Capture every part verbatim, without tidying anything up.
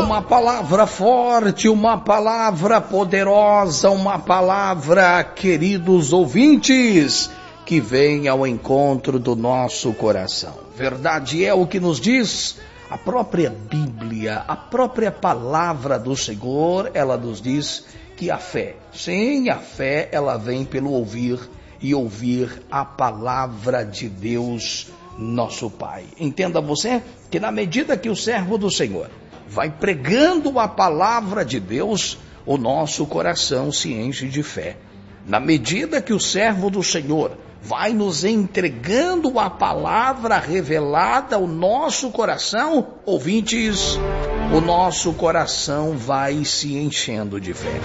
Uma palavra forte, uma palavra poderosa, uma palavra, queridos ouvintes, que vem ao encontro do nosso coração. Verdade é o que nos diz a própria Bíblia, a própria palavra do Senhor. Ela nos diz que a fé, sim, a fé, ela vem pelo ouvir e ouvir a palavra de Deus, nosso Pai. Entenda você que na medida que o servo do Senhor vai pregando a palavra de Deus, o nosso coração se enche de fé. Na medida que o servo do Senhor vai nos entregando a palavra revelada ao nosso coração, ouvintes, o nosso coração vai se enchendo de fé.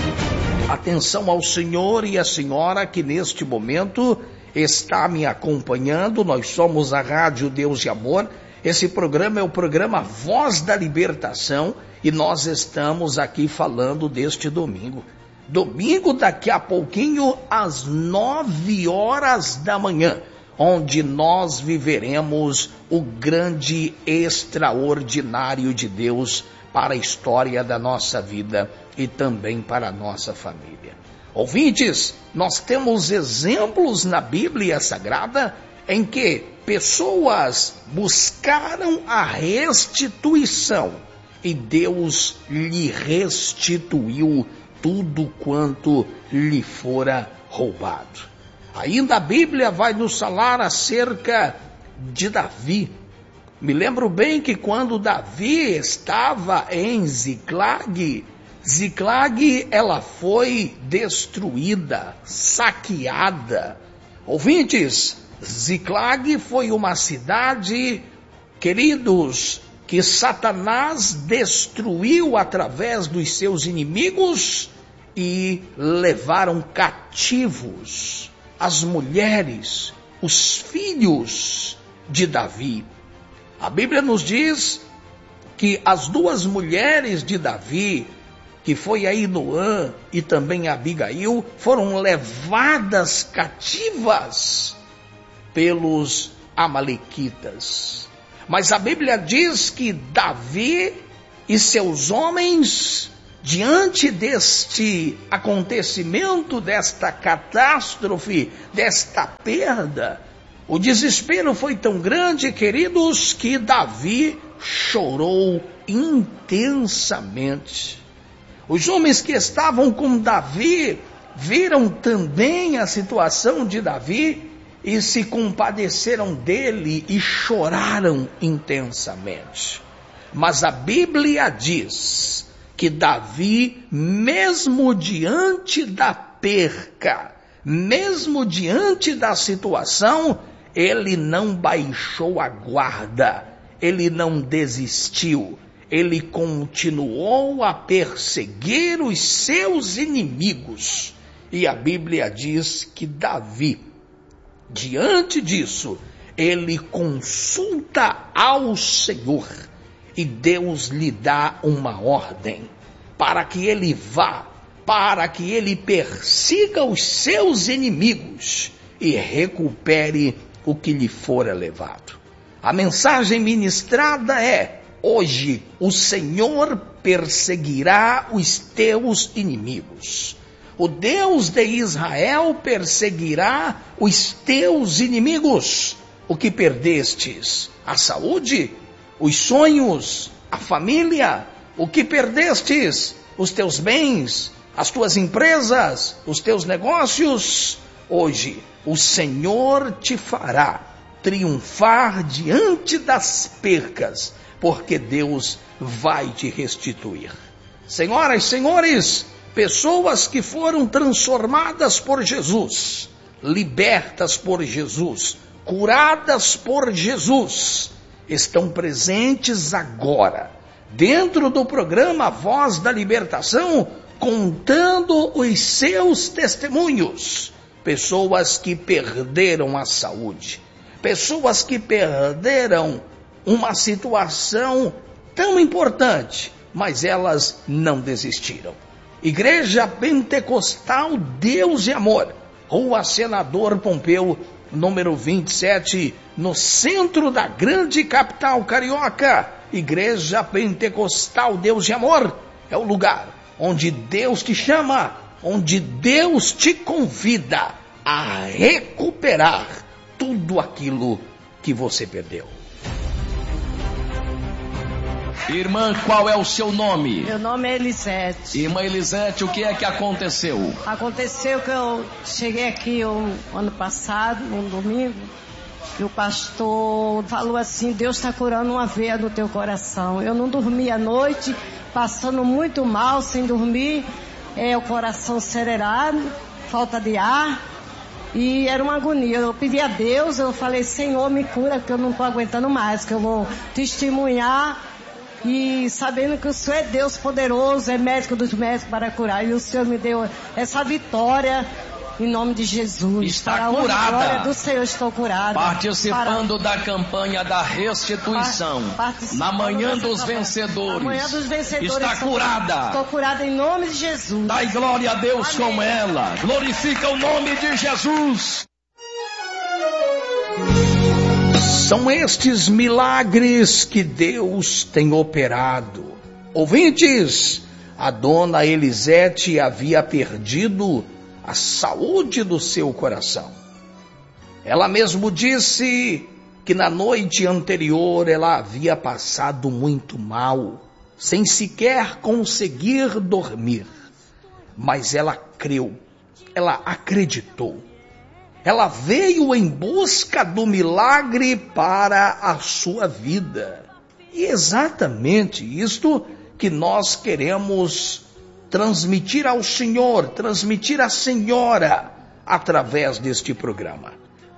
Atenção ao senhor e à senhora que neste momento está me acompanhando. Nós somos a Rádio Deus e Amor. Esse programa é o programa Voz da Libertação e nós estamos aqui falando deste domingo. Domingo daqui a pouquinho às nove horas da manhã, onde nós viveremos o grande extraordinário de Deus para a história da nossa vida e também para a nossa família. Ouvintes, nós temos exemplos na Bíblia Sagrada em que pessoas buscaram a restituição e Deus lhe restituiu tudo quanto lhe fora roubado. Ainda a Bíblia vai nos falar acerca de Davi. Me lembro bem que quando Davi estava em Ziclag, Ziclag ela foi destruída, saqueada. Ouvintes, Ziclag foi uma cidade, queridos, que Satanás destruiu através dos seus inimigos e levaram cativos as mulheres, os filhos de Davi. A Bíblia nos diz que as duas mulheres de Davi, que foi Ainoã e também Abigail, foram levadas cativas pelos amalequitas. Mas a Bíblia diz que Davi e seus homens, diante deste acontecimento, desta catástrofe, desta perda, o desespero foi tão grande, queridos, que Davi chorou intensamente. Os homens que estavam com Davi viram também a situação de Davi e se compadeceram dele e choraram intensamente. Mas a Bíblia diz que Davi, mesmo diante da perca, mesmo diante da situação, ele não baixou a guarda, ele não desistiu, ele continuou a perseguir os seus inimigos. E a Bíblia diz que Davi, diante disso, ele consulta ao Senhor e Deus lhe dá uma ordem para que ele vá, para que ele persiga os seus inimigos e recupere o que lhe fora levado. A mensagem ministrada é: hoje o Senhor perseguirá os teus inimigos. O Deus de Israel perseguirá os teus inimigos. O que perdestes? A saúde? Os sonhos? A família? O que perdestes? Os teus bens? As tuas empresas? Os teus negócios? Hoje o Senhor te fará triunfar diante das percas, porque Deus vai te restituir. Senhoras e senhores, pessoas que foram transformadas por Jesus, libertas por Jesus, curadas por Jesus, estão presentes agora, dentro do programa Voz da Libertação, contando os seus testemunhos. Pessoas que perderam a saúde, pessoas que perderam uma situação tão importante, mas elas não desistiram. Igreja Pentecostal Deus e Amor, Rua Senador Pompeu, número vinte e sete, no centro da grande capital carioca. Igreja Pentecostal Deus de Amor é o lugar onde Deus te chama, onde Deus te convida a recuperar tudo aquilo que você perdeu. Irmã, qual é o seu nome? Meu nome é Elisete. Irmã Elisete, o que é que aconteceu? Aconteceu que eu cheguei aqui um ano passado, um domingo, e o pastor falou assim: Deus está curando uma veia no teu coração. Eu não dormi à noite, passando muito mal, sem dormir, é, o coração acelerado, falta de ar, e era uma agonia. Eu pedi a Deus, eu falei: Senhor, me cura, que eu não estou aguentando mais, que eu vou testemunhar, e sabendo que o Senhor é Deus poderoso, é médico dos médicos para curar, e o Senhor me deu essa vitória. Em nome de Jesus. Está para curada. A glória do Senhor, estou curada. Participando para... da campanha da restituição. Na manhã dos vencedores. Na manhã dos vencedores. Está curada. Estou curada em nome de Jesus. Dai glória a Deus. Amém. Com ela. Glorifica o nome de Jesus. São estes milagres que Deus tem operado. Ouvintes, a dona Elisete havia perdido a saúde do seu coração. Ela mesmo disse que na noite anterior ela havia passado muito mal, sem sequer conseguir dormir. Mas ela creu, ela acreditou. Ela veio em busca do milagre para a sua vida. E é exatamente isto que nós queremos transmitir ao Senhor, transmitir à Senhora, através deste programa.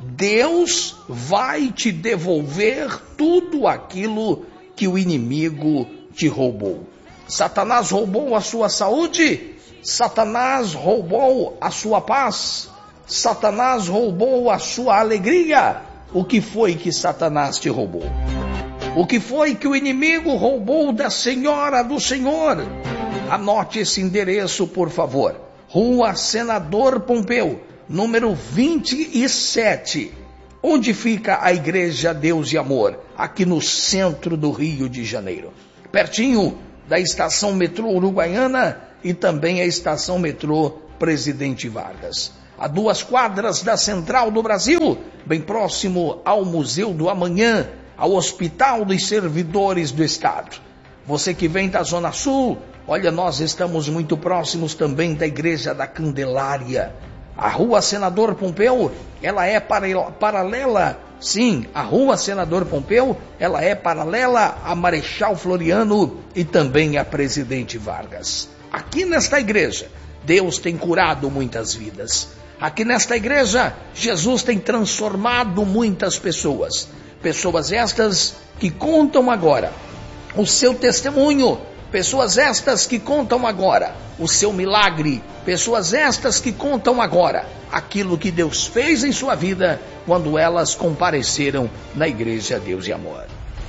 Deus vai te devolver tudo aquilo que o inimigo te roubou. Satanás roubou a sua saúde, Satanás roubou a sua paz, Satanás roubou a sua alegria. O que foi que Satanás te roubou? O que foi que o inimigo roubou da Senhora, do Senhor? Anote esse endereço, por favor. Rua Senador Pompeu, número vinte e sete. Onde fica a Igreja Deus de Amor? Aqui no centro do Rio de Janeiro. Pertinho da estação metrô Uruguaiana e também a estação metrô Presidente Vargas. A duas quadras da Central do Brasil, bem próximo ao Museu do Amanhã, ao Hospital dos Servidores do Estado. Você que vem da Zona Sul, olha, nós estamos muito próximos também da Igreja da Candelária. A Rua Senador Pompeu, ela é paralela, sim, a Rua Senador Pompeu, ela é paralela a Marechal Floriano e também a Presidente Vargas. Aqui nesta igreja, Deus tem curado muitas vidas. Aqui nesta igreja, Jesus tem transformado muitas pessoas. Pessoas estas que contam agora o seu testemunho. Pessoas estas que contam agora o seu milagre. Pessoas estas que contam agora aquilo que Deus fez em sua vida quando elas compareceram na Igreja Deus de Amor.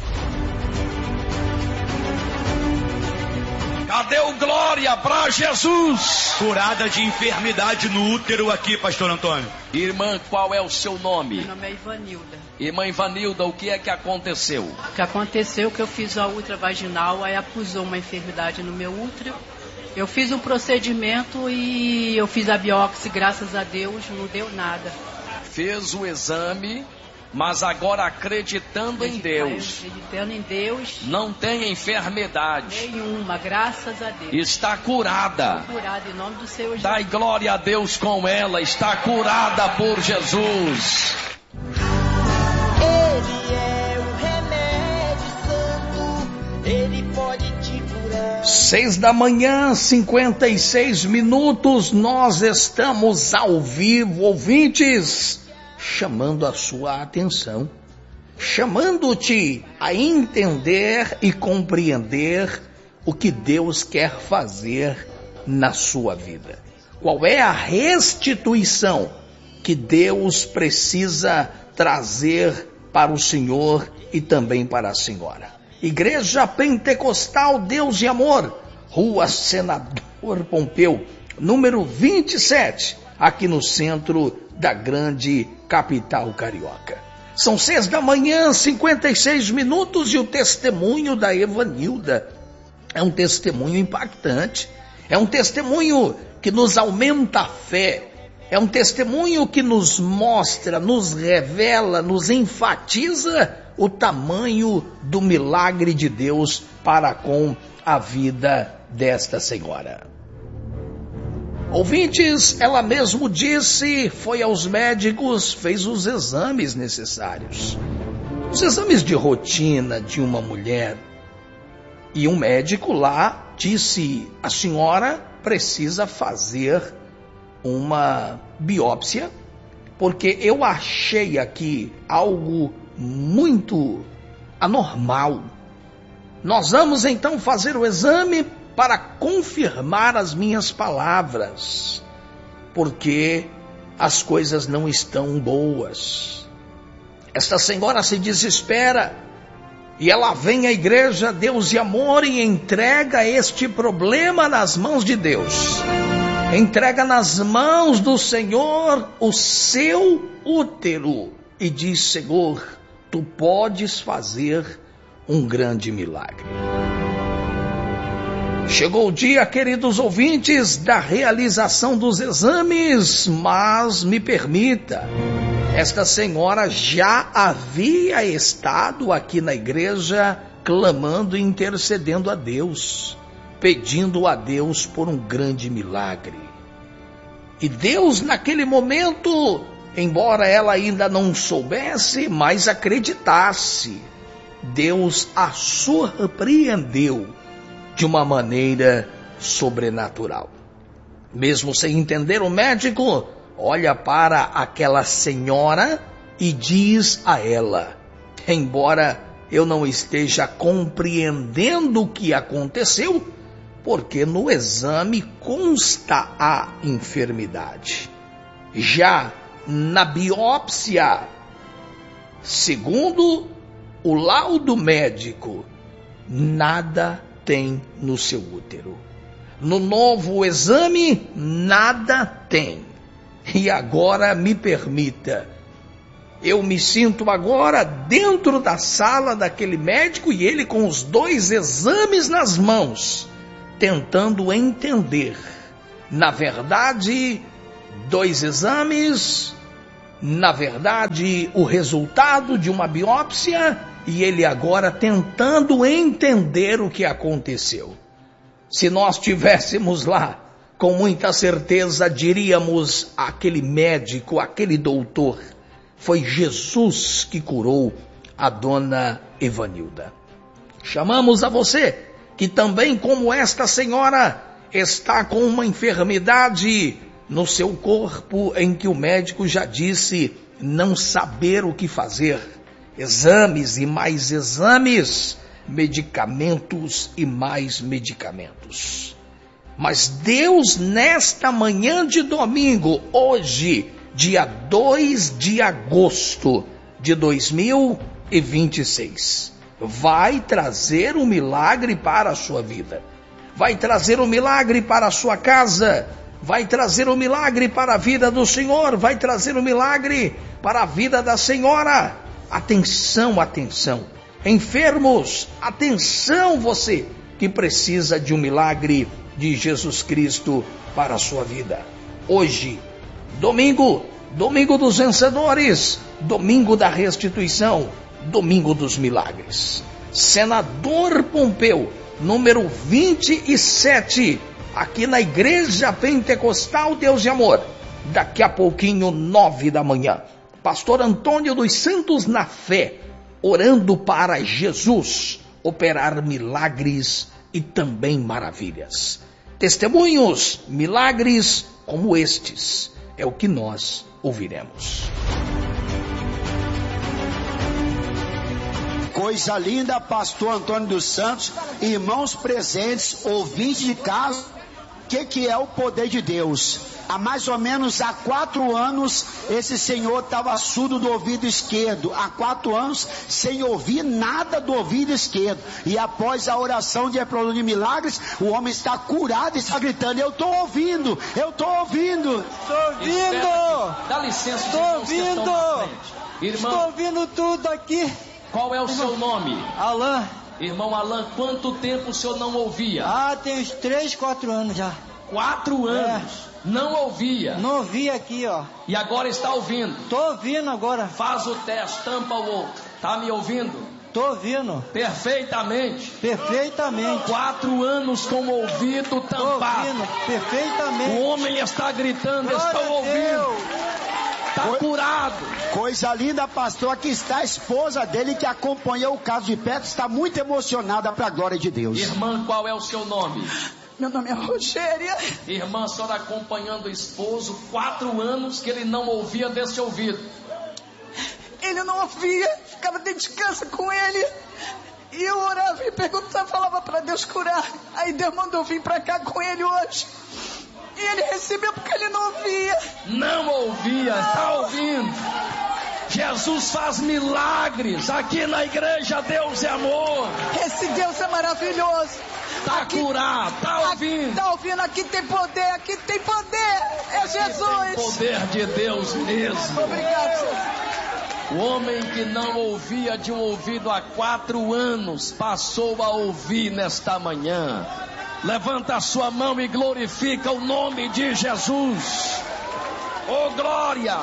Cadê o glória para Jesus? Curada de enfermidade no útero aqui, pastor Antônio. Irmã, qual é o seu nome? Meu nome é Ivanilda. Irmã Ivanilda, o que é que aconteceu? O que aconteceu é que eu fiz a ultravaginal, aí acusou uma enfermidade no meu útero. Eu fiz um procedimento e eu fiz a biópsia, graças a Deus, não deu nada. Fez o exame, mas agora acreditando em Deus. Acreditando em Deus. Não tem enfermidade. Nenhuma, graças a Deus. Está curada. Estou curada em nome do Senhor Jesus. Dai glória a Deus com ela. Está curada por Jesus. Ele é o remédio santo. Ele pode te curar. Seis da manhã, cinquenta e seis minutos. Nós estamos ao vivo, ouvintes. Chamando a sua atenção, chamando-te a entender e compreender o que Deus quer fazer na sua vida. Qual é a restituição que Deus precisa trazer para o Senhor e também para a Senhora. Igreja Pentecostal Deus de Amor, Rua Senador Pompeu, número vinte e sete, aqui no centro da grande capital carioca. São seis da manhã, cinquenta e seis minutos, e o testemunho da Evanilda é um testemunho impactante. É um testemunho que nos aumenta a fé. É um testemunho que nos mostra, nos revela, nos enfatiza o tamanho do milagre de Deus para com a vida desta senhora. Ouvintes, ela mesmo disse, foi aos médicos, fez os exames necessários. Os exames de rotina de uma mulher. E um médico lá disse, a senhora precisa fazer uma biópsia, porque eu achei aqui algo muito anormal. Nós vamos então fazer o exame para confirmar as minhas palavras, porque as coisas não estão boas. Esta senhora se desespera e ela vem à igreja Deus e Amor e entrega este problema nas mãos de Deus. Entrega nas mãos do Senhor o seu útero e diz, Senhor, tu podes fazer um grande milagre. Chegou o dia, queridos ouvintes, da realização dos exames, mas me permita, esta senhora já havia estado aqui na igreja clamando e intercedendo a Deus, pedindo a Deus por um grande milagre. E Deus naquele momento, embora ela ainda não soubesse, mas acreditasse, Deus a surpreendeu de uma maneira sobrenatural. Mesmo sem entender, o médico olha para aquela senhora e diz a ela, embora eu não esteja compreendendo o que aconteceu, porque no exame consta a enfermidade. Já na biópsia, segundo o laudo médico, nada tem no seu útero. No novo exame, nada tem. E agora me permita, eu me sinto agora dentro da sala daquele médico e ele com os dois exames nas mãos, tentando entender. Na verdade, dois exames, na verdade, o resultado de uma biópsia, e ele agora tentando entender o que aconteceu. Se nós estivéssemos lá, com muita certeza diríamos, aquele médico, aquele doutor, foi Jesus que curou a dona Evanilda. Chamamos a você, que também como esta senhora, está com uma enfermidade no seu corpo em que o médico já disse não saber o que fazer. Exames e mais exames, medicamentos e mais medicamentos. Mas Deus, nesta manhã de domingo, hoje, dia dois de agosto de dois mil e vinte e seis, vai trazer um milagre para a sua vida. Vai trazer um milagre para a sua casa. Vai trazer um milagre para a vida do Senhor. Vai trazer um milagre para a vida da senhora. Atenção, atenção. Enfermos, atenção você que precisa de um milagre de Jesus Cristo para a sua vida. Hoje, domingo, domingo dos vencedores, domingo da restituição, domingo dos milagres. Senador Pompeu, número vinte e sete, aqui na Igreja Pentecostal Deus e Amor. Daqui a pouquinho, nove da manhã. Pastor Antônio dos Santos na fé, orando para Jesus operar milagres e também maravilhas. Testemunhos, milagres como estes, é o que nós ouviremos. Coisa linda, pastor Antônio dos Santos, irmãos presentes, ouvintes de casa, o que, que é o poder de Deus? Há mais ou menos há quatro anos, esse senhor estava surdo do ouvido esquerdo. Há quatro anos, sem ouvir nada do ouvido esquerdo. E após a oração de reprodução de milagres, o homem está curado e está gritando, eu estou ouvindo, eu estou ouvindo, estou ouvindo, dá licença, estou ouvindo. Irmão, estou ouvindo tudo aqui. Qual é o seu nome? Alain. Irmão Alain, quanto tempo o senhor não ouvia? Ah, tem uns três, quatro anos já. Quatro anos? É. Não ouvia? Não ouvia aqui, ó. E agora está ouvindo? Tô ouvindo agora. Faz o teste, tampa o outro. Tá me ouvindo? Tô ouvindo. Perfeitamente. Perfeitamente. Quatro anos com o ouvido tampado. Tô ouvindo, perfeitamente. O homem está gritando, Glória está ouvindo. Está Co... curado. Coisa linda, pastor. Aqui está a esposa dele que acompanhou o caso de perto. Está muito emocionada para a glória de Deus. Irmã, qual é o seu nome? Meu nome é Rogéria. Irmã, a senhora acompanhando o esposo, quatro anos que ele não ouvia desse ouvido. Ele não ouvia, ficava dentro de casa com ele. E eu orava e perguntava, falava para Deus curar. Aí Deus mandou vir para cá com ele hoje. E ele recebeu porque ele não ouvia. Não ouvia, está ouvindo. Jesus faz milagres. Aqui na igreja Deus é amor. Esse Deus é maravilhoso. Está curado, está ouvindo. Está ouvindo, aqui tem poder, aqui tem poder. É Jesus. Tem poder de Deus mesmo. Obrigado, Jesus. O homem que não ouvia de um ouvido há quatro anos passou a ouvir nesta manhã. Levanta a sua mão e glorifica o nome de Jesus. Oh, glória!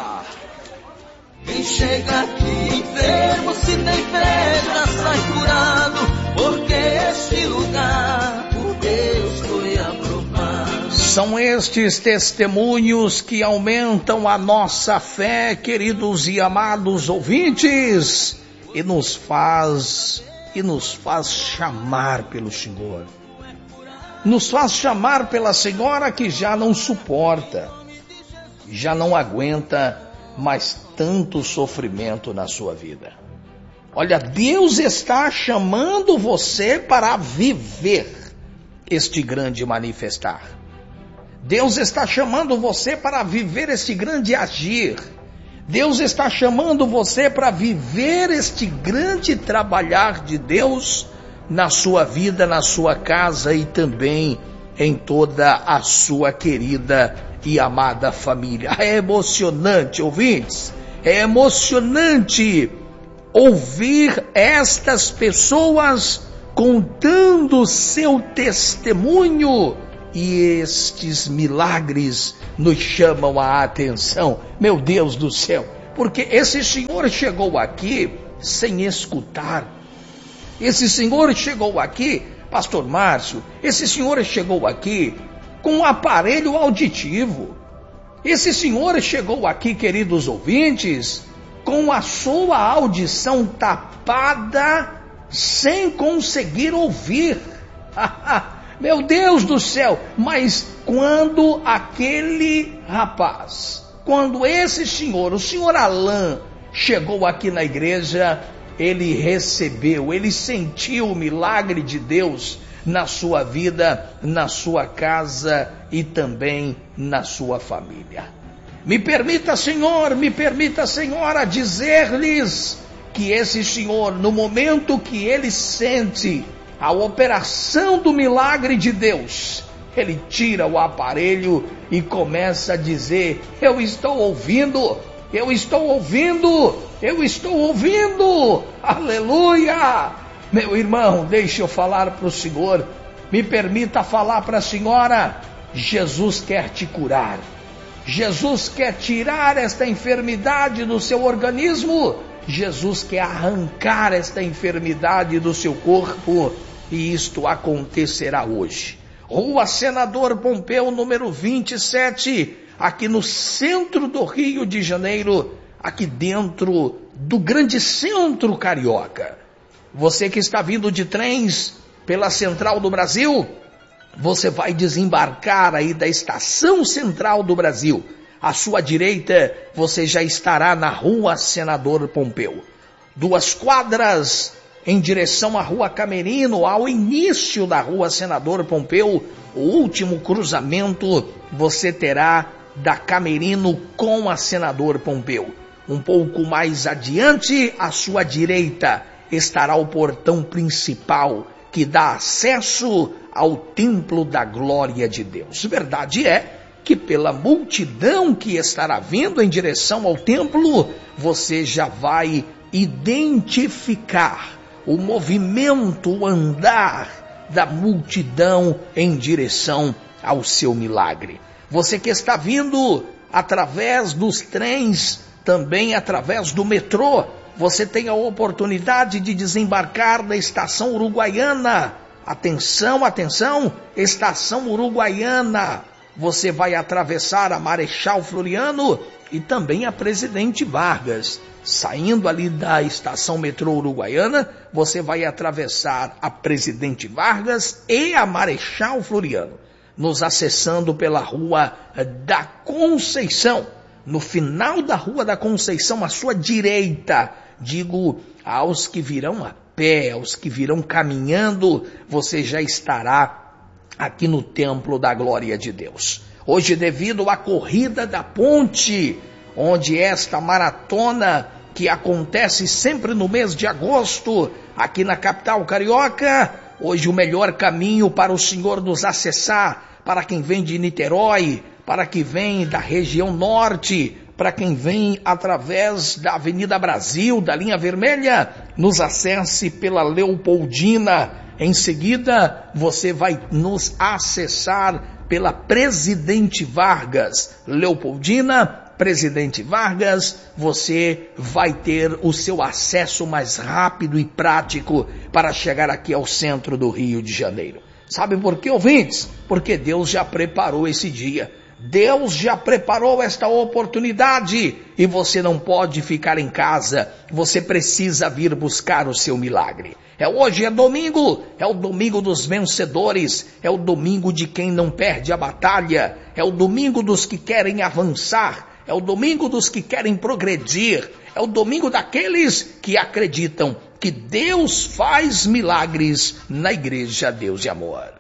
Quem chega aqui enfermo, se tem fé, já sai curado, porque este lugar por Deus foi aprovado. São estes testemunhos que aumentam a nossa fé, queridos e amados ouvintes, e nos faz, e nos faz chamar pelo Senhor. Nos faz chamar pela Senhora que já não suporta, já não aguenta mais tanto sofrimento na sua vida. Olha, Deus está chamando você para viver este grande manifestar. Deus está chamando você para viver este grande agir. Deus está chamando você para viver este grande trabalhar de Deus na sua vida, na sua casa e também em toda a sua querida e amada família. É emocionante, ouvintes, é emocionante ouvir estas pessoas contando seu testemunho, e estes milagres nos chamam a atenção. Meu Deus do céu, porque esse senhor chegou aqui sem escutar. Esse senhor chegou aqui, pastor Márcio, esse senhor chegou aqui com um aparelho auditivo. Esse senhor chegou aqui, queridos ouvintes, com a sua audição tapada, sem conseguir ouvir. Meu Deus do céu, mas quando aquele rapaz, quando esse senhor, o senhor Alain, chegou aqui na igreja, ele recebeu, ele sentiu o milagre de Deus na sua vida, na sua casa e também na sua família. Me permita, Senhor, me permita, Senhora, dizer-lhes que esse senhor, no momento que ele sente a operação do milagre de Deus, ele tira o aparelho e começa a dizer: eu estou ouvindo, eu estou ouvindo, eu estou ouvindo, aleluia! Meu irmão, deixe eu falar para o Senhor, me permita falar para a senhora, Jesus quer te curar, Jesus quer tirar esta enfermidade do seu organismo, Jesus quer arrancar esta enfermidade do seu corpo, e isto acontecerá hoje. Rua Senador Pompeu, número vinte e sete, aqui no centro do Rio de Janeiro, aqui dentro do grande centro carioca. Você que está vindo de trens pela Central do Brasil, você vai desembarcar aí da Estação Central do Brasil. À sua direita, você já estará na Rua Senador Pompeu. Duas quadras em direção à Rua Camerino, ao início da Rua Senador Pompeu, o último cruzamento você terá da Camerino com a Senador Pompeu. Um pouco mais adiante, à sua direita, estará o portão principal que dá acesso ao Templo da Glória de Deus. Verdade é que pela multidão que estará vindo em direção ao templo, você já vai identificar o movimento, o andar da multidão em direção ao seu milagre. Você que está vindo através dos trens, também através do metrô, você tem a oportunidade de desembarcar na estação Uruguaiana. Atenção, atenção, estação Uruguaiana. Você vai atravessar a Marechal Floriano e também a Presidente Vargas. Saindo ali da estação metrô Uruguaiana, você vai atravessar a Presidente Vargas e a Marechal Floriano, nos acessando pela Rua da Conceição. No final da Rua da Conceição, à sua direita, digo aos que virão a pé, aos que virão caminhando, você já estará aqui no Templo da Glória de Deus. Hoje, devido à corrida da ponte, onde esta maratona que acontece sempre no mês de agosto, aqui na capital carioca, hoje o melhor caminho para o senhor nos acessar, para quem vem de Niterói, para quem vem da região norte, para quem vem através da Avenida Brasil, da linha vermelha, nos acesse pela Leopoldina. Em seguida, você vai nos acessar pela Presidente Vargas. Leopoldina, Presidente Vargas, você vai ter o seu acesso mais rápido e prático para chegar aqui ao centro do Rio de Janeiro. Sabe por quê, ouvintes? Porque Deus já preparou esse dia. Deus já preparou esta oportunidade e você não pode ficar em casa. Você precisa vir buscar o seu milagre. É hoje, é domingo, é o domingo dos vencedores, é o domingo de quem não perde a batalha, é o domingo dos que querem avançar, é o domingo dos que querem progredir, é o domingo daqueles que acreditam que Deus faz milagres na Igreja Deus de Amor.